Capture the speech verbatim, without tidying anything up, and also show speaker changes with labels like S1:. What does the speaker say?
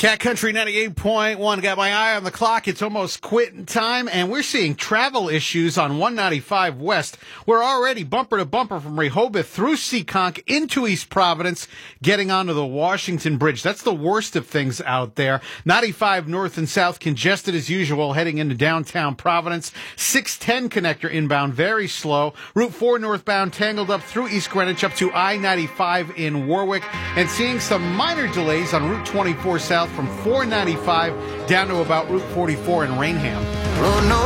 S1: Cat Country ninety-eight point one. Got my eye on the clock. It's almost quitting time, and we're seeing travel issues on one ninety-five West. We're already bumper to bumper from Rehoboth through Seekonk into East Providence, getting onto the Washington Bridge. That's the worst of things out there. ninety-five North and South congested as usual, heading into downtown Providence. six ten connector inbound, very slow. Route four northbound tangled up through East Greenwich up to I ninety-five in Warwick, and seeing some minor delays on Route twenty-four South from four ninety-five down to about Route forty-four in Rainham.
S2: Oh, no.